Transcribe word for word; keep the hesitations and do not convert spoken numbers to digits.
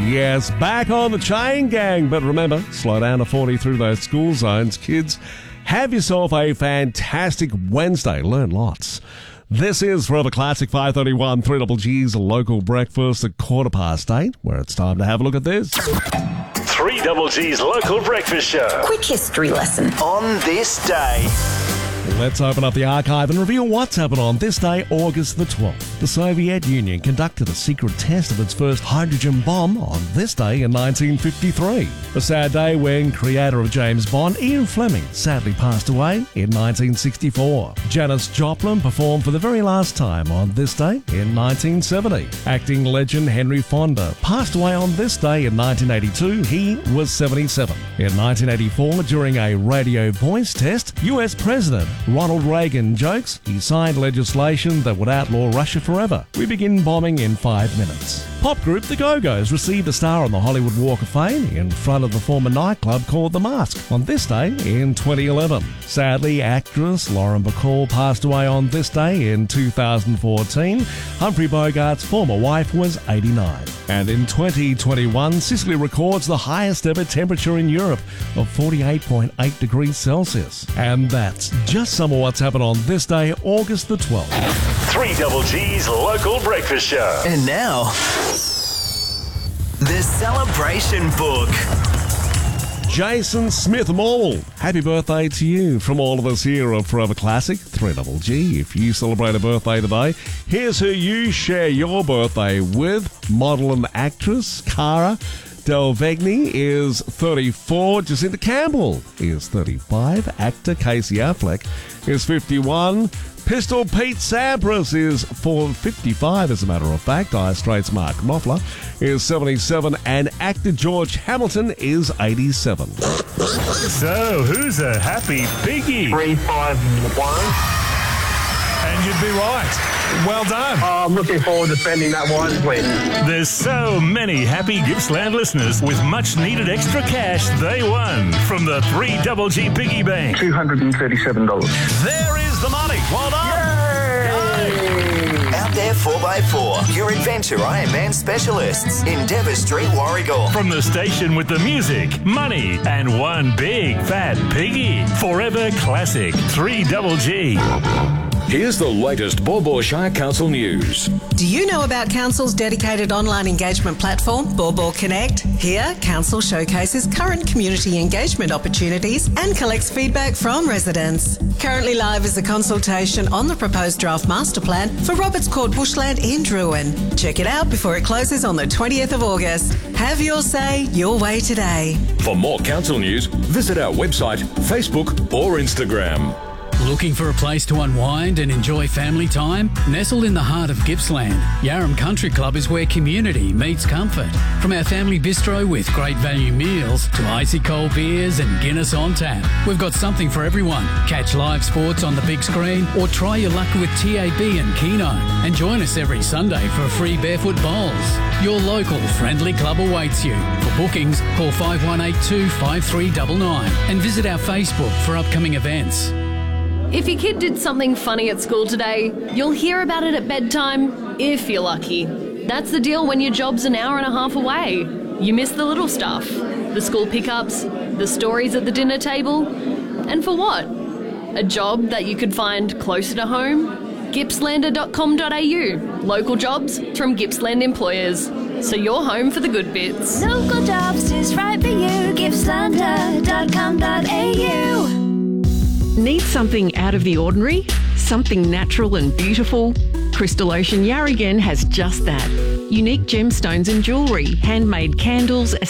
Yes, back on the chain gang. But remember, slow down to forty through those school zones. Kids, have yourself a fantastic Wednesday. Learn lots. This is Forever Classic five thirty-one, three Double G's local breakfast at quarter past eight, where it's time to have a look at this. three Double G's local breakfast show. Quick history lesson. On this day. Let's open up the archive and reveal what's happened on this day, August the twelfth. The Soviet Union conducted a secret test of its first hydrogen bomb on this day in nineteen fifty-three. A sad day when creator of James Bond, Ian Fleming, sadly passed away in nineteen sixty-four. Janis Joplin performed for the very last time on this day in nineteen seventy. Acting legend Henry Fonda passed away on this day in nineteen eighty-two. He was seventy-seven. In nineteen eighty-four, during a radio voice test, U S President Ronald Reagan jokes he signed legislation that would outlaw Russia forever. We begin bombing in five minutes. Pop group The Go-Go's received a star on the Hollywood Walk of Fame in front of the former nightclub called The Mask on this day in twenty eleven. Sadly, actress Lauren Bacall passed away on this day in two thousand fourteen. Humphrey Bogart's former wife was eighty-nine. And in twenty twenty-one, Sicily records the highest ever temperature in Europe of forty-eight point eight degrees Celsius. And that's just some of what's happened on this day, August the twelfth. three Double G's local breakfast show. And now, the celebration book. Jason Smith Mall, happy birthday to you from all of us here at Forever Classic three Double G. If you celebrate a birthday today, here's who you share your birthday with. Model and actress Cara Delvegni is thirty-four. Jacinta Campbell is thirty-five. Actor Casey Affleck is fifty-one. Pistol Pete Sampras is for fifty-five, as a matter of fact. Dire Straits' Mark Knopfler is seventy-seven. And actor George Hamilton is eighty-seven. So, who's a happy piggy? three five one. And you'd be right. Well done. Oh, I'm looking forward to spending that wisely. There's so many happy Gippsland listeners with much needed extra cash they won from the three Double G Piggy Bank. two hundred thirty-seven dollars. There is the money. Well done. Out there four by four, your adventure Ironman specialists in Dever Street, Warragul. From the station with the music, money, and one big fat piggy. Forever Classic three Double G. Here's the latest Baw Baw Shire Council news. Do you know about Council's dedicated online engagement platform, Baw Baw Connect? Here, Council showcases current community engagement opportunities and collects feedback from residents. Currently live is a consultation on the proposed draft master plan for Roberts Court Bushland in Druin. Check it out before it closes on the twentieth of August. Have your say, your way today. For more council news, visit our website, Facebook or Instagram. Looking for a place to unwind and enjoy family time? Nestled in the heart of Gippsland, Yarram Country Club is where community meets comfort. From our family bistro with great value meals to icy cold beers and Guinness on tap, we've got something for everyone. Catch live sports on the big screen or try your luck with T A B and Keno. And join us every Sunday for free barefoot bowls. Your local friendly club awaits you. For bookings, call five one eight two, five three nine nine and visit our Facebook for upcoming events. If your kid did something funny at school today, you'll hear about it at bedtime, if you're lucky. That's the deal when your job's an hour and a half away. You miss the little stuff, the school pickups, the stories at the dinner table. And for what? A job that you could find closer to home? Gippslander dot com dot a u. Local jobs from Gippsland employers. So you're home for the good bits. Local jobs is right for you. Gippslander dot com dot a u. Need something out of the ordinary? Something natural and beautiful? Crystal Ocean Yarragon has just that. Unique gemstones and jewellery, handmade candles,